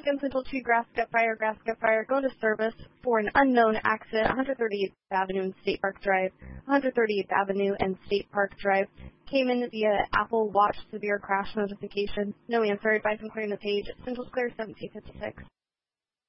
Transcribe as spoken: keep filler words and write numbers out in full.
Again, Central two, grass, get fire, grass, get fire. Go into service for an unknown accident, one thirty-eighth Avenue and State Park Drive. one thirty-eighth Avenue and State Park Drive. Came in via Apple Watch severe crash notification. No answer. Advice on clearing the page. Central Square, seventeen fifty-six.